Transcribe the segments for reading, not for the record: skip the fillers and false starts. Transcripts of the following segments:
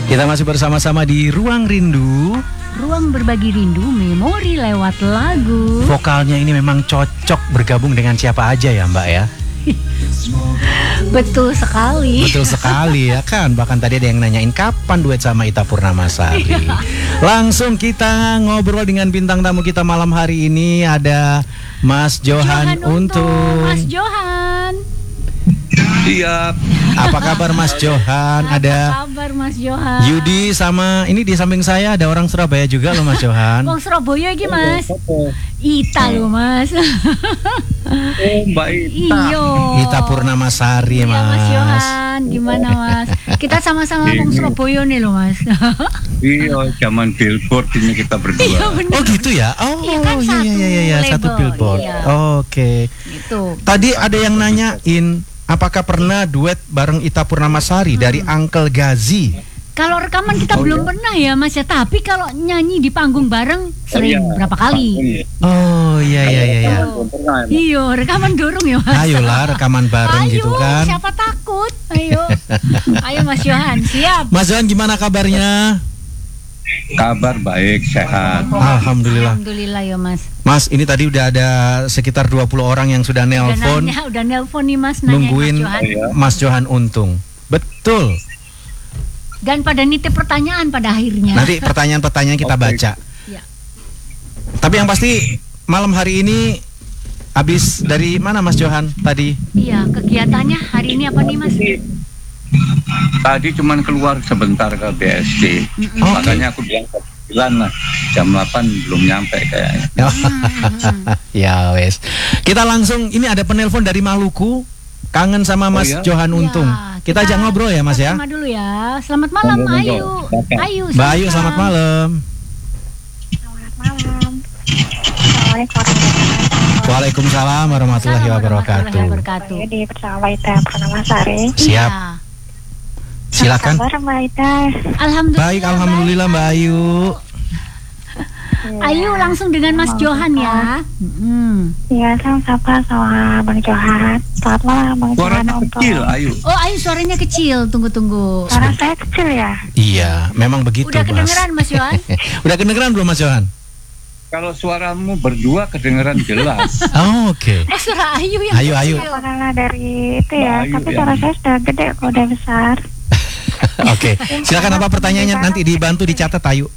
Kita masih bersama-sama di Ruang Rindu. Ruang berbagi rindu, memori lewat lagu. Vokalnya ini memang cocok bergabung dengan siapa aja ya Mbak ya. Betul sekali. Betul sekali ya kan. Bahkan tadi ada yang nanyain kapan duet sama Ita Purnamasari. Langsung kita ngobrol dengan bintang tamu kita malam hari ini. Ada Mas Johan Untung. Mas Johan. Iya. Apa kabar Mas Johan? Apa kabar Mas Johan? Yudi sama ini di samping saya ada orang Surabaya juga loh Mas Johan. Wong Surabaya iki Mas. Ita loh Mas. Mbak Ita. Ita Purnamasari Iya, Mas. Mas Johan, gimana Mas? Kita sama-sama wong Surabaya nih loh Mas. Iya, zaman billboard ini kita berdua. Iya bener. Oh gitu ya? Oh Iya kan, iya, satu label, billboard. iya. Oke. Gitu. Tadi ada yang nanyain apakah pernah duet bareng Ita Purnamasari dari Uncle Gazi? Kalau rekaman kita belum pernah ya Mas ya, tapi kalau nyanyi di panggung bareng sering berapa kali. Oh iya. Iya, rekaman dorong ya Mas. Ayolah rekaman bareng gitu kan. Siapa takut? Ayo. Ayo Mas Johan, siap. Mas Johan gimana kabarnya? Kabar baik, sehat. Alhamdulillah. Alhamdulillah ya Mas. Mas, ini tadi udah ada sekitar 20 orang yang sudah nelpon Udah nelpon nih Mas, nanya nungguin Mas Johan. Mas Johan Untung. Betul. Dan pada nitip pertanyaan pada akhirnya. Nanti pertanyaan-pertanyaan kita baca. Ya. Tapi yang pasti malam hari ini habis dari mana Mas Johan tadi? Iya, kegiatannya hari ini apa nih Mas? Tadi cuman keluar sebentar ke BSD. Makanya aku bilang jam 8 belum nyampe kayaknya. Ya wes. Kita langsung ini ada penelpon dari Maluku. Kangen sama Mas Johan Untung. Kita ajak ngobrol ya Mas ya. Sama dulu ya. Selamat malam Ayu. Ayu. Mbak Ayu selamat malam. Selamat malam. Assalamualaikum Waalaikumsalam warahmatullahi wabarakatuh. Saya di bersama Ita Purnamasari. Siap. Silakan. Apa kabar Mbak Ita? Alhamdulillah. Baik, alhamdulillah Mbak Ayu. Ayu langsung dengan Mas Johan ya. Iya, sama-sama sama Bang Johan. Selamat malam Bang Johan. Suaranya kecil, Ayu. Oh Ayu suaranya kecil. Tunggu. Suara saya kecil ya? Iya, memang begitu Udah Mas. kedengeran Mas Johan? Udah kedengeran belum Mas Johan? Kalau suaramu berdua kedengeran jelas. Oh, oke. Oh suara Ayu yang Ayu. Karena dari itu ya, Mbak Ayu, tapi ya. suara saya sudah gede kok, udah besar. Oke. Silakan apa pertanyaannya nanti dibantu dicatat Ayu.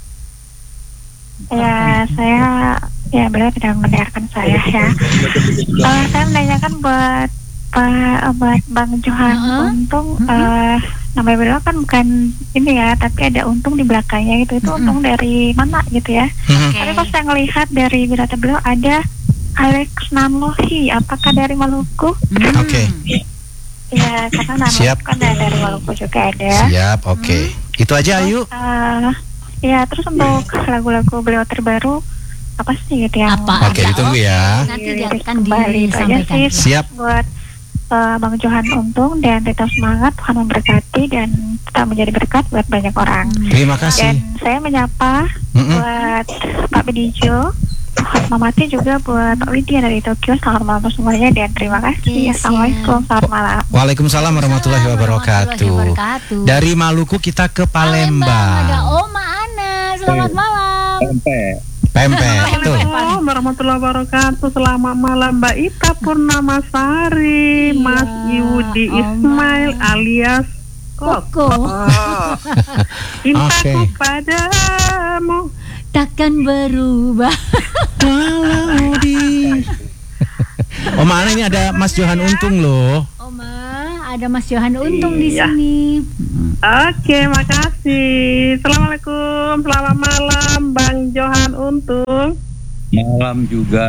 Ya, saya beliau tidak mendengarkan saya ya. Saya menanyakan buat Bang Johan Untung. Namanya beliau kan bukan ini ya, tapi ada Untung di belakangnya gitu. Itu Untung dari mana gitu ya? Tapi pas saya ngelihat dari berita beliau ada Alex Nanlohi, apakah dari Maluku? Oke. Ya, karena Siap. Nanlohi kan dari Maluku juga ada. Siap, oke. Itu aja Ayu. Ya, terus untuk lagu-lagu beliau terbaru apa sih gitu yang Apa? Oke, ditunggu ya. Nanti akan kembali itu aja disampaikan. sih. Siap. Buat Bang Johan Untung dan tetap semangat, Tuhan memberkati dan tetap menjadi berkat buat banyak orang. Terima kasih. Dan saya menyapa buat Pak Bedijo, Mamati juga buat Pak Widya dari Tokyo. Selamat malam semuanya dan terima kasih. Assalamualaikum, selamat malam. Waalaikumsalam warahmatullahi wabarakatuh. Dari Maluku kita ke Palembang. Ada Oma Ana. Selamat malam. Pempek, betul. Assalamualaikum warahmatullahi wabarakatuh. Selamat malam Mbak Ita Purnamasari, Mas Yudi Ismail alias Koko. Cintaku padamu Takkan berubah. Walau di. Oma Ana ini ada Mas Johan Untung loh. Oma, ada Mas Johan Untung di Iya. sini. Oke, makasih. Assalamualaikum, selamat malam Bang Johan Untung. Malam juga.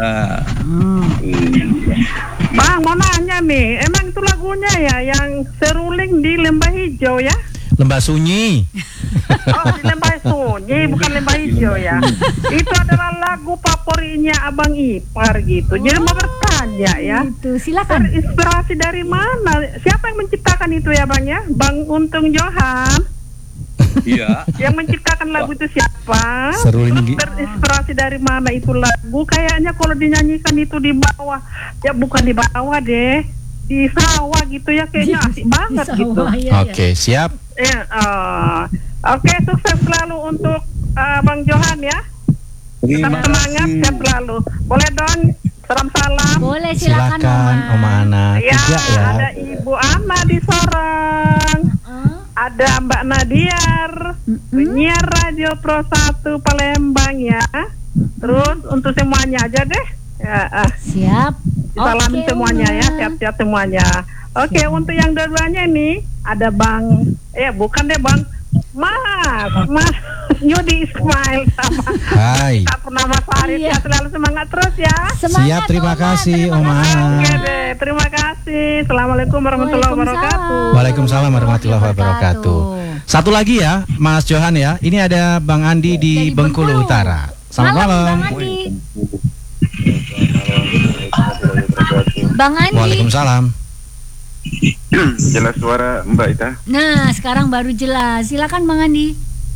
Bang, mau nanya nih, emang itu lagunya ya yang seruling di Lembah Hijau ya? Lembah Sunyi. Oh, di Lembah Sunyi, bukan Lembah Hijau ya. Itu adalah lagu favoritnya Abang Ipar gitu. Jadi mau bertanya ya. Itu silakan. Terinspirasi dari mana? Siapa yang menciptakan itu ya Bang ya? Bang Untung Johan. Iya. Yang menciptakan lagu itu siapa? Seru ini. Terinspirasi dari mana itu lagu? Kayaknya kalau dinyanyikan itu di bawah, ya bukan di bawah deh, di sawah gitu ya, kayaknya asik banget gitu. Iya, Oke, siap. Ya, Oke, sukses selalu untuk Bang Johan ya. Tetap semangat, sehat selalu. Boleh dong, salam-salam. Boleh, silakan Oma Ana. Ya, Tiga ya. ada Ibu Ana di Sorong. Ada Mbak Nadiar, penyiar Radio Pro 1 Palembang ya. Terus untuk semuanya aja deh. Ya, Siap. salamin Oke, semuanya Oma. ya, sehat-sehat semuanya. Oke, untuk yang dua-duanya nih ada Bang, bukan deh Bang, Mas Yudi Ismail sama Hai. tak pernah Mas Farid Iya. ya, selalu semangat terus ya. Semangat, Siap, terima Oma. kasih, Terima Oma kasih. Ana. Oke deh, terima kasih. Assalamualaikum warahmatullahi wabarakatuh. Waalaikumsalam warahmatullahi wabarakatuh. Satu lagi ya, Mas Johan ya. Ini ada Bang Andi di Dari Bengkulu Bengkulu. Utara. Selamat Bang malam. Andi. Bang Andi. Waalaikumsalam. Jelas suara Mbak Ita. Nah, sekarang baru jelas. Silakan Bang Andi.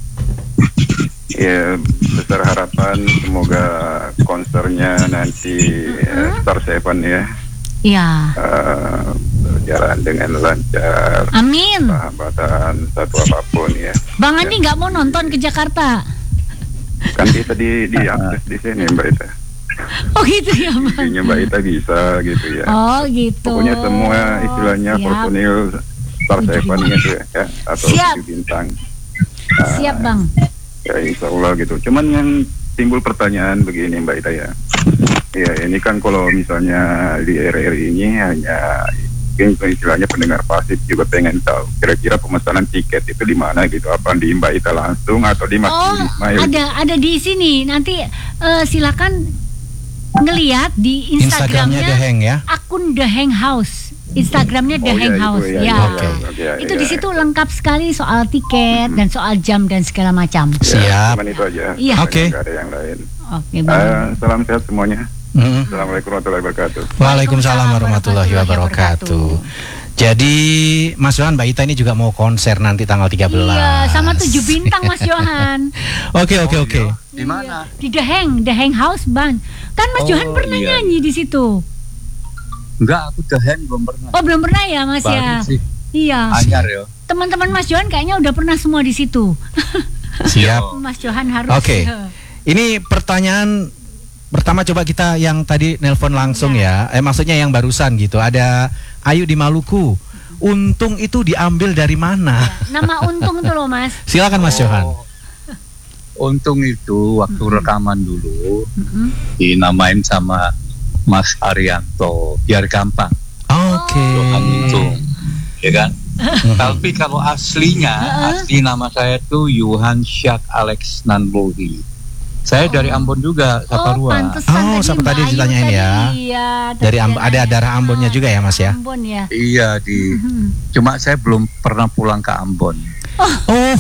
Ya, besar harapan semoga konsernya nanti Star Seven ya Iya. berjalan dengan lancar, Amin. hambatan satu apapun ya. Bang Andi nggak mau nonton ke Jakarta? Kan bisa diakses di sini Mbak Ita. Oh gitu ya Bang. Intinya Mbak Ita bisa gitu ya. Oh gitu. Pokoknya semua istilahnya Siap. personil Star Seven gitu ya, atau Siap. 7 bintang. Siap Bang. Ya insya Allah gitu. Cuman yang timbul pertanyaan begini Mbak Ita ya. Ya ini kan kalau misalnya di RRI ini hanya mungkin istilahnya pendengar pasif juga pengen tahu kira-kira pemesanan tiket itu di mana gitu. Apa di Mbak Ita langsung atau di Mas Oh, Ismail? ada di sini. Nanti silakan ngelihat di Instagramnya The Instagramnya Hang ya. akun The Hang House. Instagramnya The Oh, Hang iya, itu, House. iya, Ya. Oke. Itu di situ lengkap sekali soal tiket dan soal jam dan segala macam. Siap. Cuman itu aja. Iya. Oke. Nggak ada yang lain. Oke Bang. Salam sehat semuanya. Mm. Assalamualaikum warahmatullahi wabarakatuh. Waalaikumsalam warahmatullahi wabarakatuh. Jadi Mas Johan, Mbak Ita ini juga mau konser nanti tanggal 13. Iya, sama 7 bintang Mas Johan. Oke. Di mana? Di The Hang House Bang. Kan Mas Johan pernah iya. nyanyi di situ. Enggak, aku Dehen belum pernah. Oh, belum pernah ya Mas Baru ya? sih, Iya. anyar ya. Teman-teman Mas Johan kayaknya udah pernah semua di situ. Siap. Mas Johan harus. Oke. Ini pertanyaan pertama, coba kita yang tadi nelpon langsung ya. Maksudnya yang barusan gitu. Ada Ayu di Maluku. Untung itu diambil dari mana? Nama Untung tuh loh Mas. Silakan Mas Johan. Untung itu waktu rekaman dulu dinamain sama Mas Arianto biar gampang. Oke. Johan Untung, ya kan? Tapi kalau asli nama saya itu Johan Syak Alex Nanbohi. Saya dari Ambon juga, Saparua. Pantesan Siapa Mbak tadi Ayu ditanyain tadi, ya? Iya, Dari ada darah Ambonnya juga ya Mas ya? Ambon ya. Iya cuma saya belum pernah pulang ke Ambon. Oh.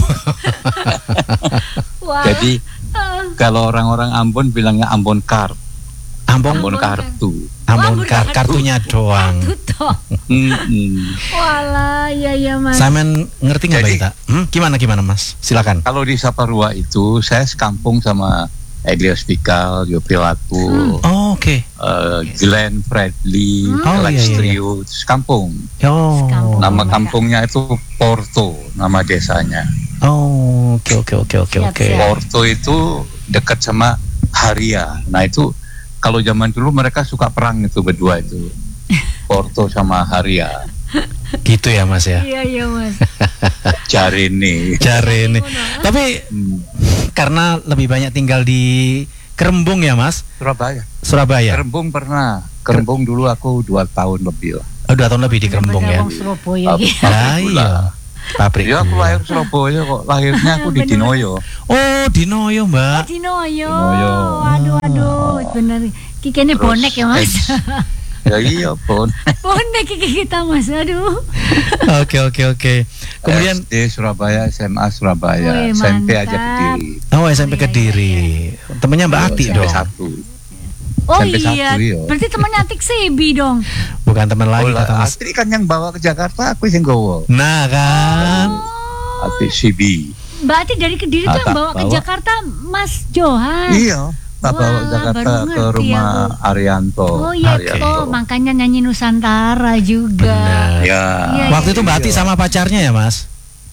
Wah. Jadi kalau orang-orang Ambon bilangnya Ambon Kart, Ambon Ambon kartu. Ambon kartunya doang. Tuh. Mm-mm. Walah, ya Mas. Samen ngerti nggak Mbak Jadi- Ita? Gimana Mas? Silakan. Kalau di Saparua itu saya sekampung sama Elias Pikal, Yoprilaku, Oh, oke. Glenn Fredly, Oh, Alex iya. Trio, sekampung. Oh. Sekampung. Nama Mantap. kampungnya itu Porto, nama desanya. Oh, oke. Siap. Porto itu dekat sama Haria. Nah itu kalau zaman dulu mereka suka perang itu berdua itu. Porto sama Haria. Gitu ya Mas ya. Iya Mas. Jarene. Cari ini. Tapi Hmm, karena lebih banyak tinggal di Kerembung ya Mas, Surabaya. Surabaya. Kerembung pernah. Kerembung dulu aku 2 tahun lebih lah. Oh, 2 tahun lebih di Kerembung ya. Bener, Bang Surabaya gitu. Ah, iya. Pabrik. Ya aku gula. lahir Surabaya kok. Lahirnya aku di Bener. Dinoyo. Oh, Dinoyo Mbak. Dinoyo. Dinoyo. Aduh, bener. Kikene Terus, bonek ya Mas. Ya iya pun. Bonek kiki kita Mas. Aduh. Oke. Kemudian SD Surabaya, SMA Surabaya, Wih, SMP mantap. aja Kediri. SMP Kediri. Temennya Mbak Ati SMP dong. 1. Oh Sampai iya. satu, iya. Berarti temannya Atik Sebi dong. Bukan teman lagi Oh, kata Mas. Astri kan yang bawa ke Jakarta, aku yang gowo. Nah kan. Ati Sibi. Mbak Ati dari Kediri tuh yang bawa ke Bawa. Jakarta Mas Johan. Iya, tak bawa Wah, ke Jakarta baru ke ngerti rumah aku. Arianto. Oh iya, Arianto. oh makanya nyanyi Nusantara juga. Benar. Ya. Iya, Waktu itu Mbak Ati iya. sama pacarnya ya Mas?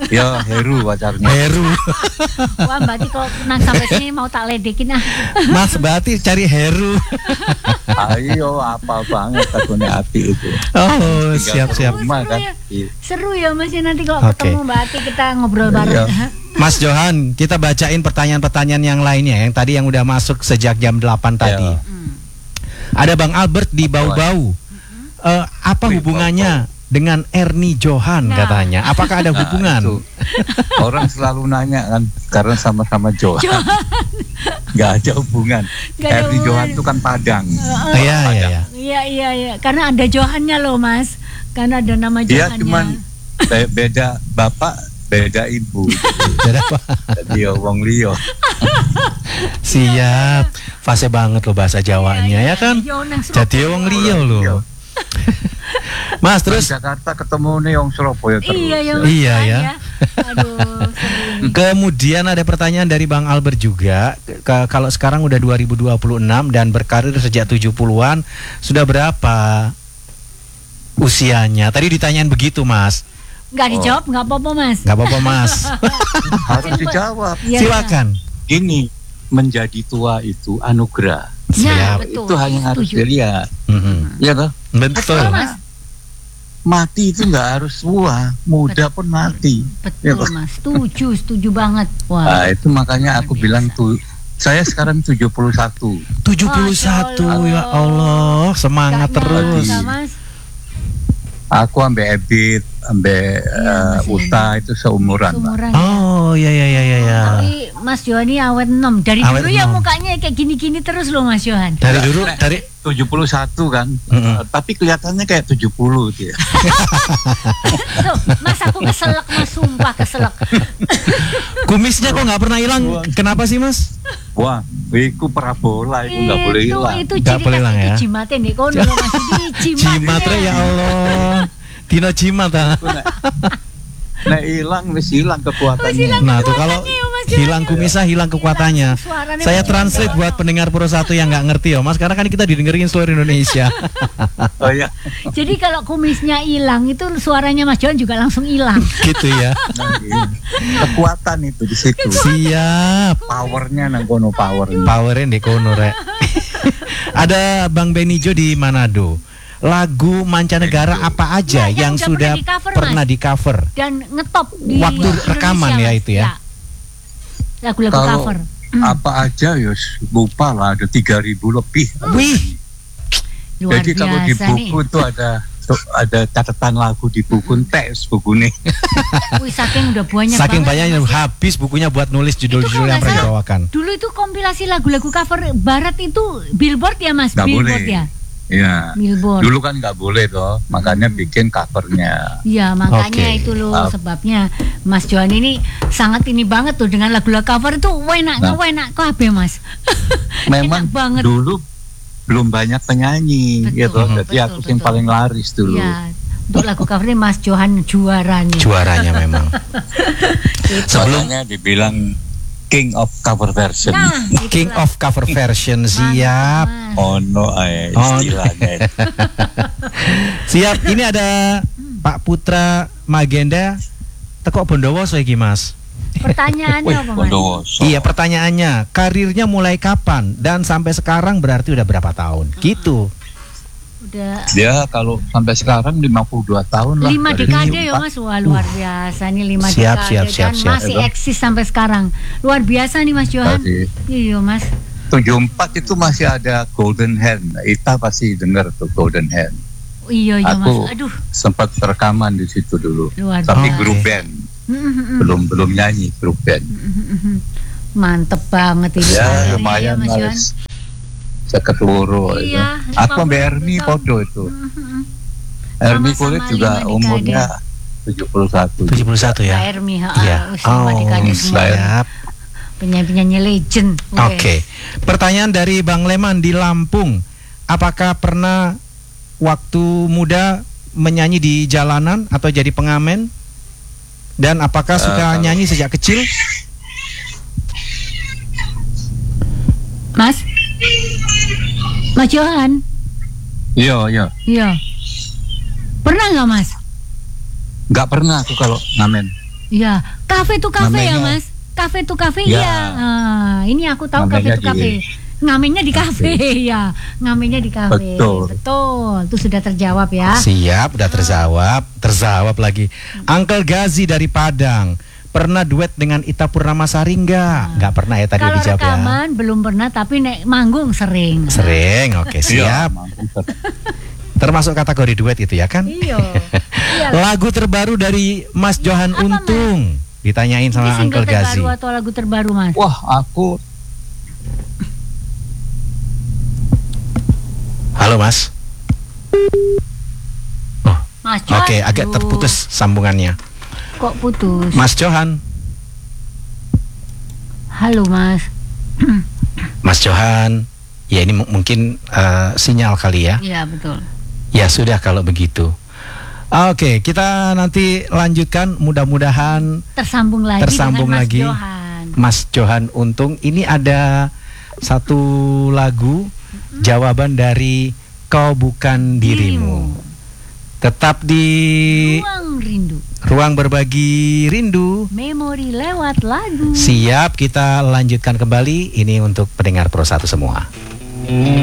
Ya Heru pacarnya. Heru. Wah, berarti kalau nang sampai sini mau tak ledekin ah. Mas berarti cari Heru. Ayo apa banget takutnya Ati itu. Oh, Tinggal siap. rumah kan. Seru ya Mas ya, nanti kalau Oke. ketemu Mbak Ati kita ngobrol bareng. Iya. Mas Johan, kita bacain pertanyaan-pertanyaan yang lainnya yang tadi yang udah masuk sejak jam 8 tadi. Ya. Ada Bang Albert di Bau-Bau. Apa hubungannya dengan Ernie Johan Nah. katanya? Apakah ada hubungan? Itu. Orang selalu nanya kan karena sama-sama Johan. Gak ada hubungan. Nggak ada Ernie hubungan. Johan itu kan Padang. Iya. Iya. Karena ada Johannya loh Mas. Karena ada nama Dia Johannya. cuman beda bapak, beda ibu. Ada apa? Jadi wong liya. Siap. Fase banget loh bahasa Jawanya ya kan? Yo, nang Jadi wong liya loh. Mas terus Jakarta ketemu nih wong Surabaya terus. Iya ya. Mas, Iya, ya. Aduh, seru ini. kemudian ada pertanyaan dari Bang Albert juga. Kalau sekarang udah 2026 dan berkarir sejak 70-an, sudah berapa usianya? Tadi ditanyain begitu, Mas. Nggak dijawab, nggak apa-apa Mas. Nggak apa-apa, Mas. Harus dijawab. Iya, Silakan. Gini, menjadi tua itu anugerah. Nah, Siap. betul. Itu hanya harus Setuju. dilihat. Mhm. Iya toh? Betul. Betul, Mas. Mati itu nggak harus tua, muda pun mati. Ya, Betul Pak. Mas. Setuju banget. Wah. Nah, itu makanya aku Luar bilang biasa. tuh, saya sekarang 71. 71 ya Allah, semangat Nggak terus. nyangka, Mas. Aku ambek Ebit, ambek Iya, Mas Uta itu seumuran. Pak. Seumuran. Oh, ya. Tapi Mas Johan ini awet 6. Dari Awet dulu ya 6. mukanya kayak gini-gini terus loh Mas Johan. Dari dulu Nah, dari 71 kan, tapi kelihatannya kayak 70 dia. Tuh, Mas aku keselak Mas, sumpah keselak. kumisnya kok nggak pernah hilang. Kenapa sih, Mas? Wah, itu parabola, itu nggak boleh hilang. Itu Nggak ciri boleh hilang khas ya. itu jimatnya nih kono loh, Mas. Ini Jimat ya Allah. Dino jimat ah. Itu Nek hilang, wis hilang kekuatannya. Nah tuh kalau kekuatannya, Mas Johan. hilang kumisnya hilang kekuatannya. Suaranya Saya Mas translate Johan. buat pendengar Pro 1 yang nggak ngerti ya Mas, karena kan kita didengerin seluruh Indonesia. Oh ya, Jadi kalau kumisnya hilang itu suaranya Mas Johan juga langsung hilang. Gitu ya. nah, iya. Kekuatan itu di situ. Siap. Powernya nang kono powernya. Powerin di kono rek. Ada Bang Benijo di Manado. Lagu mancanegara Benijo. apa aja Ya, yang yang udah sudah pernah di-cover, Mas. di-cover? Dan ngetop di Waktu rekaman Indonesia, ya Mas. itu ya? Lagu-lagu Kalau cover. apa aja ya lupa lah, ada 3.000 lebih. Wih, Luar Jadi kalau di biasa buku nih. itu ada catatan lagu di buku teks buku nih. Wih, saking udah banyak saking banget, banyaknya Mas, ya. habis bukunya buat nulis judul-judul yang Itu kalau pernah nggak dibawakan. Dulu itu kompilasi lagu-lagu cover barat itu Billboard ya Mas? Nggak Billboard boleh. ya? Iya. Billboard. Dulu kan nggak boleh toh, makanya bikin covernya. Ya makanya Oke. itu loh Ah. sebabnya Mas Johan ini sangat ini banget tuh dengan lagu-lagu cover itu enak kabeh Mas. Memang Enak banget. dulu belum banyak penyanyi, Betul, gitu. Jadi betul, aku yang betul. paling laris dulu. Ya, untuk lagu covernya Mas Johan juaranya. Juaranya memang. Sebelum Makanya dibilang King of Cover Version. Nah, King itulah. of Cover Version siap. Mas. Ono istilahnya. Siap. Ini ada Pak Putra Magenda teko Bondowoso iki Mas. Pertanyaannya Wih, apa Mas? Bondowoso. Iya, pertanyaannya, karirnya mulai kapan dan sampai sekarang berarti udah berapa tahun? Gitu. Udah Dia kalau sampai sekarang 52 tahun lah. 5 dari dekade ya 74. Mas. Wah luar biasa nih 5 Siap, dekade siap, dan siap. masih Itu. eksis sampai sekarang. Luar biasa nih Mas Johan. Tadi. Iya Mas. 74 itu masih ada Golden Hand. Ita pasti dengar tuh Golden Hand. Iya Mas. Aku Aduh, sempat rekaman di situ dulu. luar Tapi biasa. grup band, belum nyanyi grup band. Mantep banget ini. Ya karirnya, lumayan Mas Johan. harus seket loro. Iya, itu. Aku ambil 50 Ermi tahun. podo itu. Ermi Sama-sama kulit juga 5 dekade. umurnya 71. 71 ya. Pak Ermi, Iya. semua dekade semua. siap. Penyanyi-penyanyi legend. Oke. Pertanyaan dari Bang Leman di Lampung. Apakah pernah waktu muda menyanyi di jalanan atau jadi pengamen? Dan apakah suka kalau- nyanyi sejak kecil? Mas? Mas Johan? Iya. Iya. Pernah nggak Mas? Nggak pernah aku kalau ngamen. Iya, kafe tuh kafe ya Ngamennya. Mas. Kafe tuh kafe Ya. iya. Ini aku tahu kafe Ngamennya tuh kafe. Ngamennya di kafe ya. Ngamennya di kafe. Betul. Betul. Itu sudah terjawab ya. Siap, udah terjawab lagi. Uncle Gazi dari Padang. Pernah duet dengan Ita Purnamasari enggak? Enggak pernah ya tadi Kalau dijawab ya. rekaman belum pernah, tapi nek manggung sering. Sering, oke siap. Termasuk kategori duet itu ya kan? Iya. Iya. Lagu terbaru dari Mas Johan Apa, Mas? Untung. Ditanyain Ini sama single Uncle Gazi. terbaru atau lagu terbaru Mas? Wah, aku Halo Mas. Oh, Mas Johan. oke, agak Aduh, terputus sambungannya. Kok putus? Mas Johan. Halo Mas. Mas Johan. Ya ini mungkin sinyal kali ya. Iya betul. Ya sudah kalau begitu. Oke, kita nanti lanjutkan. Mudah-mudahan Tersambung lagi Tersambung dengan Mas lagi. Johan. Mas Johan Untung. Ini ada satu lagu jawaban dari Kau Bukan Dirimu. Tetap di Ruang rindu. Ruang Berbagi Rindu. Memori lewat lagu. Siap, kita lanjutkan kembali. Ini untuk pendengar Pro 1 semua.